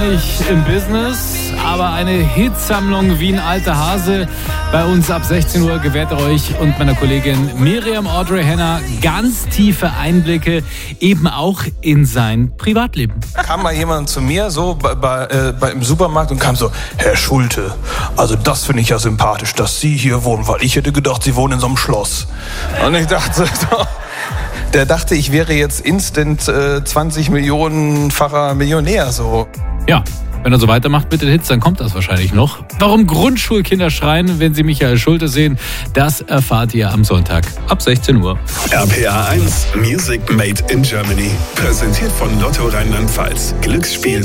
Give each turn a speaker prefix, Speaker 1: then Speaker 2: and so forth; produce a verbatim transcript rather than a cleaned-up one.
Speaker 1: Nicht im Business, aber eine Hitsammlung wie ein alter Hase. Bei uns ab sechzehn Uhr gewährt er euch und meiner Kollegin Miriam Audrey Henner ganz tiefe Einblicke eben auch in sein Privatleben.
Speaker 2: Kam mal jemand zu mir so bei, bei, äh, bei im Supermarkt und kam so: Herr Schulte, also das finde ich ja sympathisch, dass Sie hier wohnen, weil ich hätte gedacht, Sie wohnen in so einem Schloss. Und ich dachte so, der dachte, ich wäre jetzt instant äh, zwanzig Millionenfacher Millionär so.
Speaker 1: Ja, wenn er so weitermacht mit den Hits, dann kommt das wahrscheinlich noch. Warum Grundschulkinder schreien, wenn sie Michael Schulte sehen, das erfahrt ihr am Sonntag ab sechzehn Uhr.
Speaker 3: R P R eins Music Made in Germany. Präsentiert von Lotto Rheinland-Pfalz. Glücksspiel